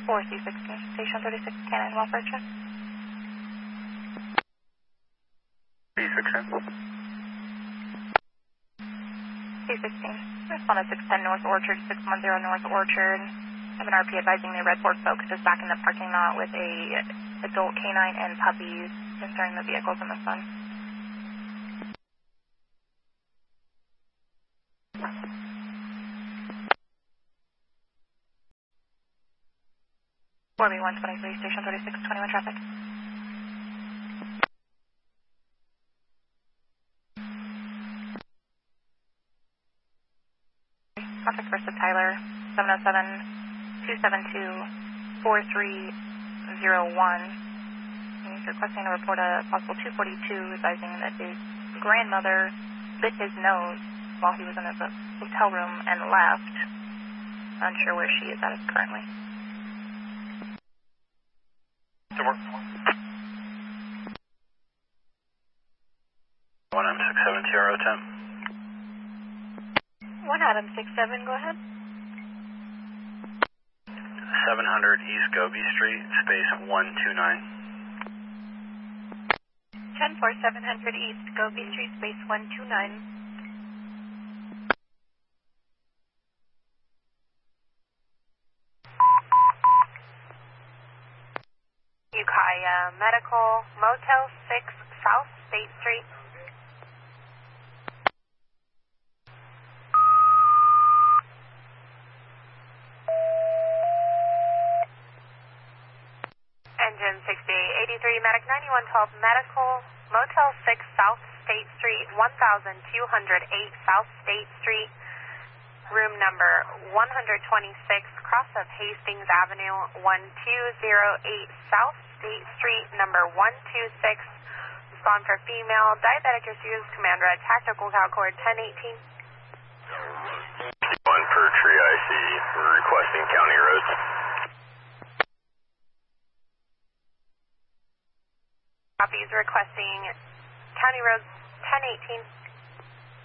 4C16, Station 36, Cannon, welfare check. C16. C16, respond at 610 North Orchard, 610 North Orchard. I have an RP advising the Red Ford Focus is back in the parking lot with a adult canine and puppies entering the vehicles in the sun. B123, Station 36, 21 traffic. Contact first of Tyler, 707-272-4301. He's requesting to report a possible 242, advising that his grandmother bit his nose while he was in his hotel room and left. Unsure where she is at currently. To work. 1M67TRO10. 1 Adam 67, go ahead. 700 East Gobi Street, space 129. 10-4, 700 East Gobi Street, space 129. Ukiah Medical, Motel 6, South State Street. Engine 6883, Medic 9112, Medical, Motel 6, South State Street, 1208 South State Street, room number 126, cross of Hastings Avenue, 1208 South State Street, number 126. Respond for female, diabetic issues, command red, tactical call cord 1018. 1 for Tree IC, we're requesting county roads. Copies requesting county roads 1018.